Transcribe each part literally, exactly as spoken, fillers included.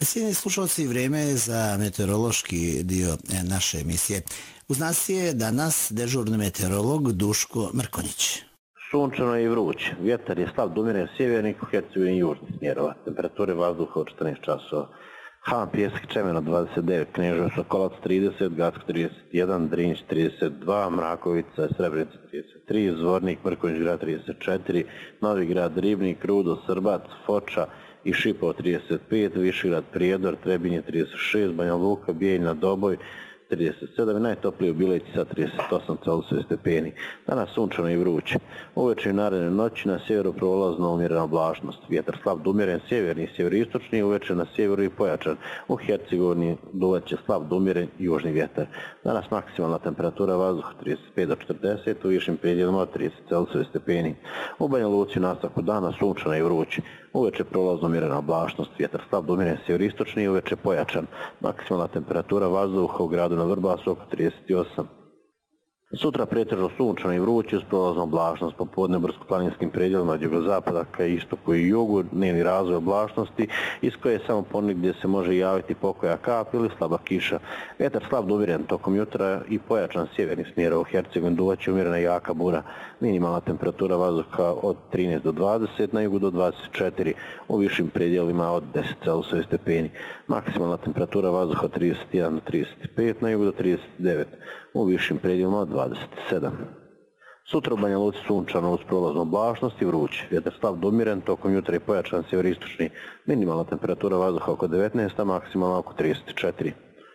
Cijenjeni slušalci, vrijeme je za meteorološki dio naše emisije. Uz nas je danas dežurni meteorolog Duško Mrkonjić. Sunčano i vruće. Vjetar je slab do umjeren sjevernih, u Hercegovini južnih smjerova. Temperature vazduha od četrnaest časova. Han, Pijesak, Čemeno dvadeset devet, Kneževac, Sokolac trideset, Gacko trideset jedan, Drinć trideset dva, Mrakovica, Srebrenica trideset tri, Zvornik, Mrkonjić grad trideset četiri, Novi grad, Ribnik, Rudo, Srbac, Foča i Šipovo trideset pet, Višegrad, Prijedor, Trebinje trideset šest, Banja Luka, Bijeljina, Doboj trideset sedam i najtoplije u Bileći sa trideset osam Celzijusovih stepeni. Danas sunčano i vruće. Uveče i naredne noći na sjeveru prolazna umjerena oblačnost. Vjetar slab do umjeren sjeverni i sjeveristočni, uveče na sjeveru i pojačan. U Hercegovini duvaće slab do umjeren južni vjetar. Danas maksimalna temperatura vazduha trideset pet do četrdeset, u višim predjelima od trideset Celzijusovih stepeni. U Banja Luci u nastavku dana sunčano i vruće. Uveče prolazna umjerena oblačnost. Vjetar slab do umjeren sjeveristočni i uveče pojačan. Maksimalna temperatura vazduha u gradu na Vrbasu oko trideset osam. Sutra pretežno sunčano i vruće uz prolaznu oblačnost, popodne brdsko-planinskim predjelima od jugozapada ka istoku i jugu, dnevni razvoj oblačnosti iz koje je samo ponegdje se može javiti pokoja kap ili slaba kiša. Vjetar slab do umjeren tokom jutra i pojačan sjeverni smjera. U Hercegovini duvaće umjerena jaka bura. Minimalna temperatura vazduha od trinaest do dvadeset, na jugu do dvadeset četiri, u višim predjelima od deset Celzijusovih stepeni. Maksimalna temperatura vazduha od trideset jedan do trideset pet, na jugu do trideset devet, u višim predjelima od dvadeset sedam. Sutra u Banja Luci sunčano uz prolaznu oblačnost i vruće. Vjetar slab do umjeren, tokom jutra i pojačan sjeveristočni. Minimalna temperatura vazduha oko devetnaest, a maksimalna oko trideset četiri.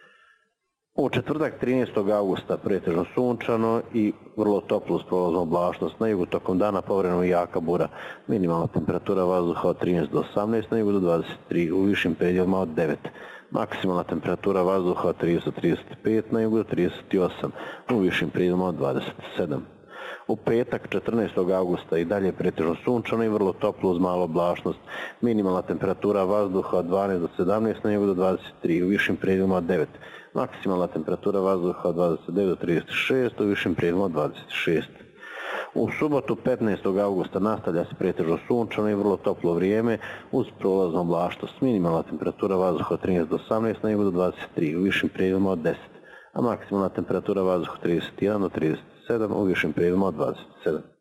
U četvrtak trinaestog augusta pretežno sunčano i vrlo toplo uz prolaznu oblačnost. Na jugu tokom dana povremeno jaka bura. Minimalna temperatura vazduha od trinaest do osamnaest, na jugu do dvadeset tri, u višim predjelima od devet. Maksimalna temperatura vazduha od trideset do trideset pet, na jugu do trideset osam, u višim predjelima od dvadeset sedam. U petak četrnaestog augusta i dalje pretežno sunčano i vrlo toplo uz malu oblačnost. Minimalna temperatura vazduha od dvanaest do sedamnaest, na jugu do dvadeset tri, u višim predjelima od devet. Maksimalna temperatura vazduha od dvadeset devet do trideset šest, u višim predjelima od dvadeset šest. U subotu petnaestog augusta nastavlja se pretežno sunčano i vrlo toplo vrijeme uz prolaznu oblačnost. Minimalna temperatura vazduha od trinaest do osamnaest, na jugu do dvadeset tri, u višim predjelima od deset, a maksimalna temperatura vazduha od trideset jedan do trideset sedam, u višim predjelima od dvadeset sedam.